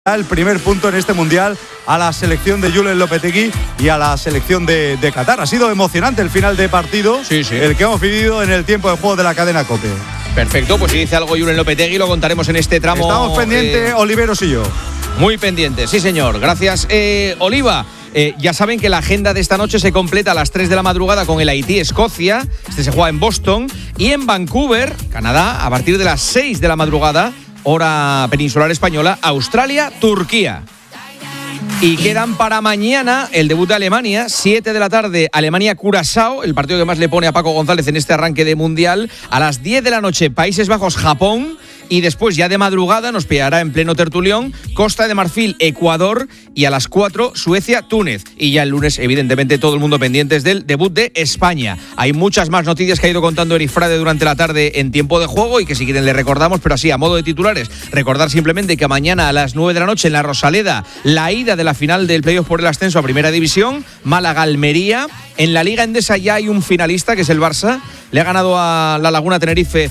el primer punto en este Mundial a la selección de Julen Lopetegui y a la selección de Qatar. Ha sido emocionante el final de partido, sí. El que hemos vivido en el tiempo de juego de la cadena COPE. Perfecto, pues si dice algo Julen Lopetegui lo contaremos en este tramo. Estamos pendientes, Oliveros y yo. Muy pendientes, sí señor, gracias. Oliva, ya saben que la agenda de esta noche se completa a las 3 de la madrugada con el Haití-Escocia. Este se juega en Boston. Y en Vancouver, Canadá, a partir de las 6 de la madrugada, hora peninsular española, Australia-Turquía. Y quedan para mañana el debut de Alemania, 7 de la tarde, Alemania-Curazao, el partido que más le pone a Paco González en este arranque de Mundial. A las 10 de la noche, Países Bajos-Japón. Y después, ya de madrugada, nos pillará en pleno tertulión Costa de Marfil, Ecuador, y a las 4, Suecia, Túnez. Y ya el lunes, evidentemente, todo el mundo pendientes del debut de España. Hay muchas más noticias que ha ido contando Eric Frade durante la tarde en tiempo de juego y que si quieren le recordamos, pero así, a modo de titulares, recordar simplemente que mañana a las 9 de la noche en la Rosaleda, la ida de la final del playoff por el ascenso a Primera División, Málaga-Almería. En la Liga Endesa ya hay un finalista, que es el Barça. Le ha ganado a la Laguna Tenerife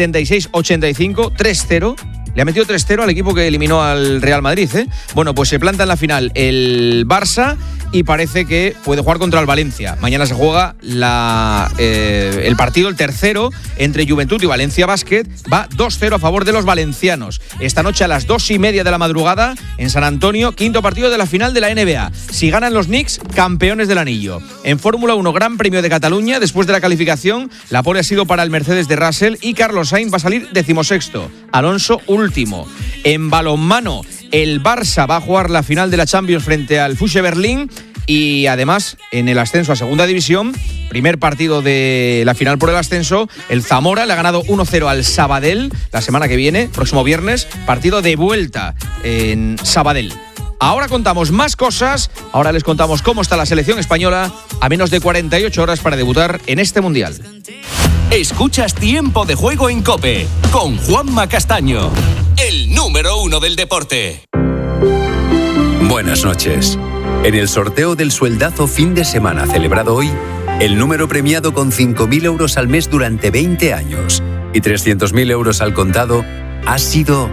76-85, 3-0. Le ha metido 3-0 al equipo que eliminó al Real Madrid, ¿eh? Bueno, pues se planta en la final el Barça y parece que puede jugar contra el Valencia. Mañana se juega el partido, el tercero, entre Juventud y Valencia Basket. Va 2-0 a favor de los valencianos. Esta noche a las 2:30 de la madrugada en San Antonio, quinto partido de la final de la NBA. Si ganan los Knicks, campeones del anillo. En Fórmula 1, Gran Premio de Cataluña, después de la calificación, la pole ha sido para el Mercedes de Russell y Carlos Sainz va a salir 16º. Alonso último. En balonmano, el Barça va a jugar la final de la Champions frente al Füchse Berlín. Y además, en el ascenso a Segunda División, primer partido de la final por el ascenso, el Zamora le ha ganado 1-0 al Sabadell la semana que viene, próximo viernes, partido de vuelta en Sabadell. Ahora contamos más cosas, ahora les contamos cómo está la selección española a menos de 48 horas para debutar en este Mundial. Escuchas Tiempo de Juego en COPE con Juanma Castaño, el número 1 del deporte. Buenas noches. En el sorteo del sueldazo fin de semana celebrado hoy, el número premiado con 5.000 euros al mes durante 20 años y 300.000 euros al contado ha sido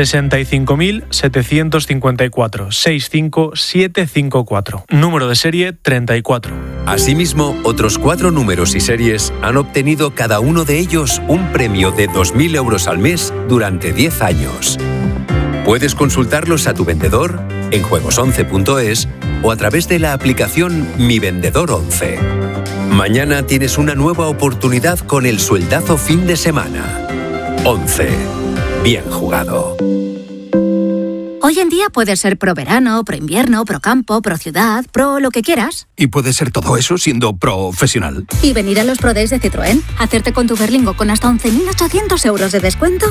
65.754, 65754. Número de serie 34. Asimismo, otros 4 números y series han obtenido cada uno de ellos un premio de 2.000 euros al mes durante 10 años. Puedes consultarlos a tu vendedor en juegos11.es o a través de la aplicación Mi Vendedor 11. Mañana tienes una nueva oportunidad con el sueldazo fin de semana. 11. Bien jugado. Hoy en día puedes ser pro verano, pro invierno, pro campo, pro ciudad, pro lo que quieras. Y puedes ser todo eso siendo profesional. Y venir a los Pro Days de Citroën, hacerte con tu Berlingo con hasta 11.800 euros de descuento